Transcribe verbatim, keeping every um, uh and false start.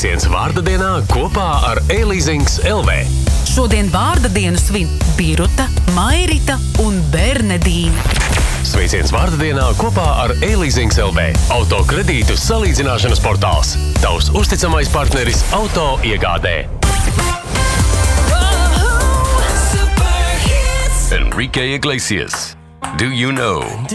Sveiciens vārda dienā kopā ar E-Leasings L V. Šodien vārda dienu svin Biruta, Mairita un Bernedīna. Sveiciens vārda dienā kopā ar E-Leasings L V. Auto kredītu salīdzināšanas portāls. Tavs uzticamais partneris auto iegādē. Enrique Iglesias. Do you know?